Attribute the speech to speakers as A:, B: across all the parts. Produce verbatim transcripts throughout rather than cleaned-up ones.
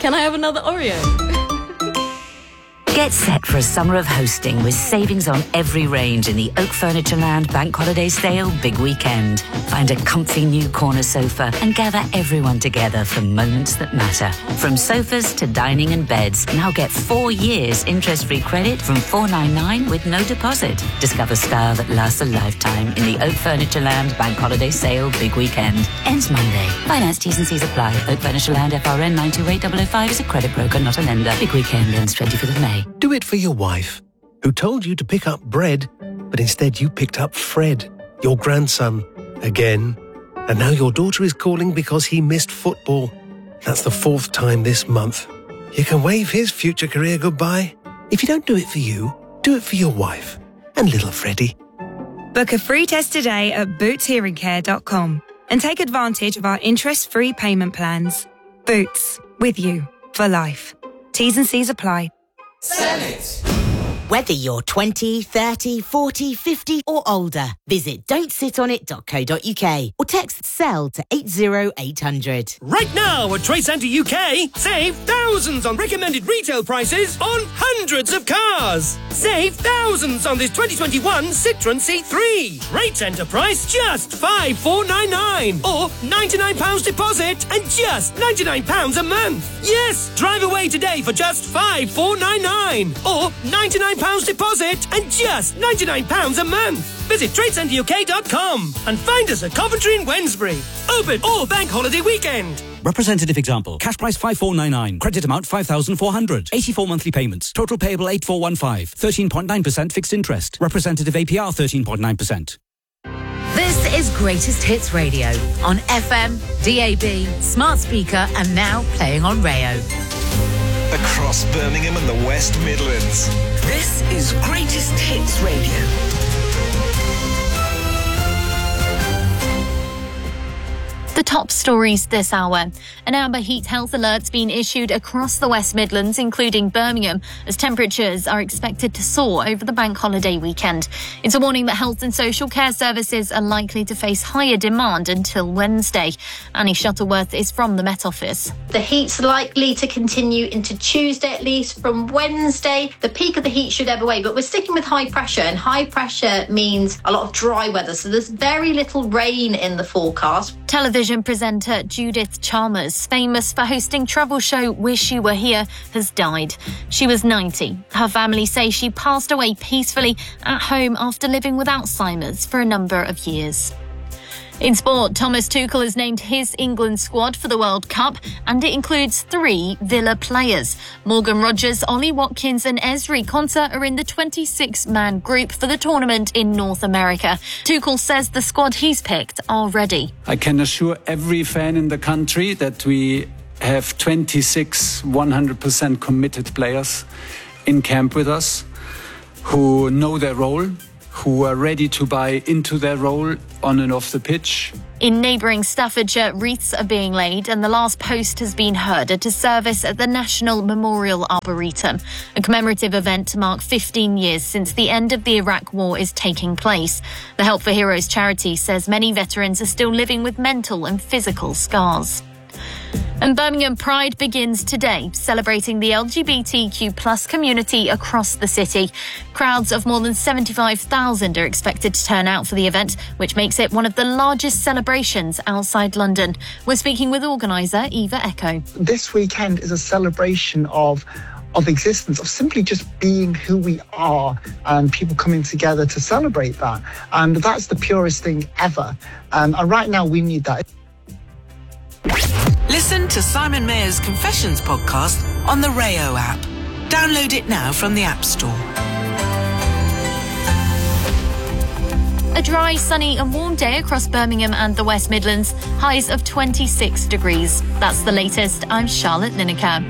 A: Can I have another Oreo?
B: Get set for a summer of hosting with savings on every range in the Oak Furniture Land Bank Holiday Sale Big Weekend. Find a comfy new corner sofa and gather everyone together for moments that matter. From sofas to dining and beds, now get four years interest-free credit from four ninety-nine with no deposit. Discover style that lasts a lifetime in the Oak Furniture Land Bank Holiday Sale Big Weekend. Ends Monday. Finance T's and C's apply. Oak Furniture Land F R N nine two eight zero zero five is a credit broker, not a lender. Big Weekend ends twenty-fifth of May.
C: Do it for your wife, who told you to pick up bread, but instead you picked up Fred, your grandson, again. And now your daughter is calling because he missed football. That's the fourth time this month. You can wave his future career goodbye. If you don't do it for you, do it for your wife and little Freddie.
D: Book a free test today at boots hearing care dot com and take advantage of our interest-free payment plans. Boots, with you for life. T's and C's apply.
E: Sell it! Whether you're twenty, thirty, forty, fifty or older, visit don't sit on it dot co dot uk or text SELL to eight zero eight hundred.
F: Right now at Trade Centre U K, save thousands on recommended retail prices on hundreds of cars. Save thousands on this twenty twenty-one Citroën C three. Trade Centre price just five thousand four hundred ninety-nine pounds or ninety-nine pounds deposit and just ninety-nine pounds a month. Yes, drive away today for just five thousand four hundred ninety-nine pounds or ninety-nine pounds deposit and just ninety-nine pounds a month. Visit trade centre U K dot com and find us at Coventry and Wednesbury. Open all bank holiday weekend.
G: Representative example. Cash price five thousand four hundred ninety-nine. Credit amount five thousand four hundred. eighty-four monthly payments. Total payable eight thousand four hundred fifteen. thirteen point nine percent fixed interest. Representative A P R thirteen point nine percent.
B: This is Greatest Hits Radio on F M, D A B, smart speaker and now playing on Rayo.
H: Across Birmingham and the West Midlands.
I: This is Greatest Hits Radio.
J: The top stories this hour. An amber heat health alert's been issued across the West Midlands, including Birmingham, as temperatures are expected to soar over the bank holiday weekend. It's a warning that health and social care services are likely to face higher demand until Wednesday. Annie Shuttleworth is from the Met Office.
K: The heat's likely to continue into Tuesday at least. From Wednesday, the peak of the heat should ebb away, but we're sticking with high pressure, and high pressure means a lot of dry weather, so there's very little rain in the forecast.
J: Television presenter Judith Chalmers, famous for hosting travel show Wish You Were Here, has died. She was ninety. Her family say she passed away peacefully at home after living with Alzheimer's for a number of years. In sport, Thomas Tuchel has named his England squad for the World Cup, and it includes three Villa players. Morgan Rogers, Ollie Watkins and Ezri Konsa are in the twenty-six man group for the tournament in North America. Tuchel says the squad he's picked are ready.
L: I can assure every fan in the country that we have twenty-six one hundred percent committed players in camp with us who know their role, who are ready to buy into their role on and off the pitch.
J: In neighbouring Staffordshire, wreaths are being laid and the last post has been heard at a service at the National Memorial Arboretum. A commemorative event to mark fifteen years since the end of the Iraq War is taking place. The Help for Heroes charity says many veterans are still living with mental and physical scars. And Birmingham Pride begins today, celebrating the L G B T Q plus community across the city. Crowds of more than seventy-five thousand are expected to turn out for the event, which makes it one of the largest celebrations outside London. We're speaking with organiser Eva Echo.
M: This weekend is a celebration of of existence, of simply just being who we are, and people coming together to celebrate that. And that's the purest thing ever. Um, and right now we need that.
I: Listen to Simon Mayer's Confessions podcast on the Rayo app. Download it now from the App Store.
J: A dry, sunny and warm day across Birmingham and the West Midlands. Highs of twenty-six degrees. That's the latest. I'm Charlotte Lineker.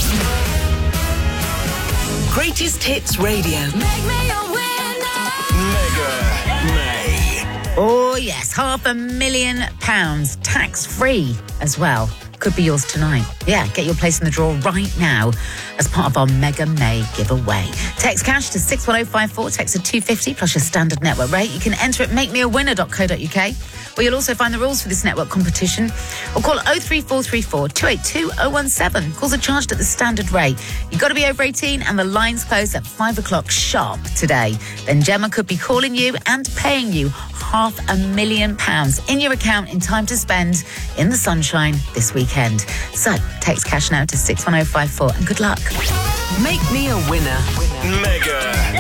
I: Greatest Hits Radio.
E: Make me a winner. Mega May.
B: Oh, yes, half a million pounds tax-free as well. Could be yours tonight. Yeah, get your place in the draw right now as part of our Mega May giveaway. Text cash to six one oh five four, text to two fifty plus your standard network rate. You can enter at make me a winner dot co dot uk
A: where you'll also find the rules for this network competition. Or call oh three four three four, two eight two, oh one seven. Calls are charged at the standard rate. You've got to be over eighteen and the lines close at five o'clock sharp today. Then Gemma could be calling you and paying you half a million pounds in your account in time to spend in the sunshine this weekend. So text cash now to six one oh five four and good luck.
I: Make me a winner.
H: Mega.